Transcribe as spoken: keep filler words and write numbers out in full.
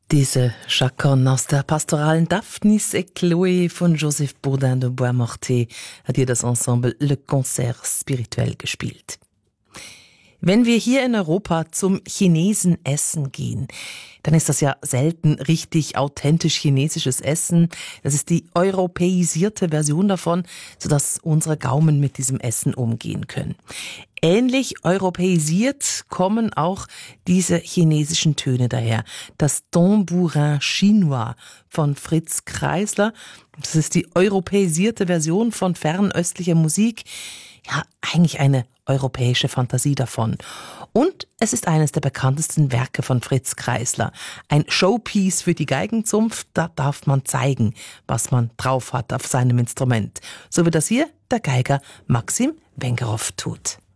Diese Chaconne aus der pastoralen Daphnis et Chloé von Joseph Bourdin de Boismortier hat hier das Ensemble Le Concert Spirituel gespielt. Wenn wir hier in Europa zum Chinesen essen gehen, dann ist das ja selten richtig authentisch chinesisches Essen. Das ist die europäisierte Version davon, sodass unsere Gaumen mit diesem Essen umgehen können. Ähnlich europäisiert kommen auch diese chinesischen Töne daher. Das Tambourin Chinois von Fritz Kreisler, das ist die europäisierte Version von fernöstlicher Musik. Ja, eigentlich eine europäische Fantasie davon. Und es ist eines der bekanntesten Werke von Fritz Kreisler. Ein Showpiece für die Geigenzunft, da darf man zeigen, was man drauf hat auf seinem Instrument. So wie das hier der Geiger Maxim Wengerow tut.